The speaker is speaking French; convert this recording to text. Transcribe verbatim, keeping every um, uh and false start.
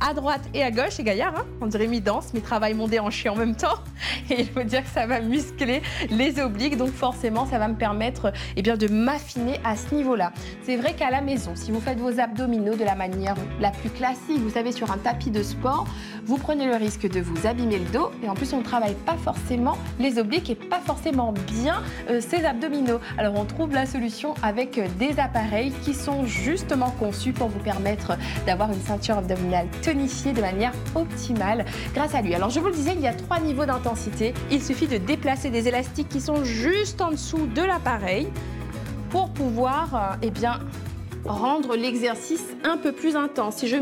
à droite et à gauche. Et Gaillard, hein, on dirait mi-danse, mi-travail, mon déhanché en même temps. Et il faut dire que ça va muscler les obliques, donc forcément, ça va me permettre eh bien, de m'affiner à ce niveau-là. C'est vrai qu'à la maison, si vous faites vos abdominaux de la manière la plus classique, vous savez, sur un tapis de sport, vous prenez le risque de vous abîmer le dos et en plus, on ne travaille pas forcément les obliques et pas forcément bien euh, ces abdominaux. Alors, on trouve la solution avec euh, des appareils qui sont justement conçus pour vous permettre d'avoir une ceinture abdominale tonifiée de manière optimale grâce à lui. Alors, je vous le disais, il y a trois niveaux d'intensité. Il suffit de déplacer des élastiques qui sont juste en dessous de l'appareil pour pouvoir euh, eh bien, rendre l'exercice un peu plus intense. Si je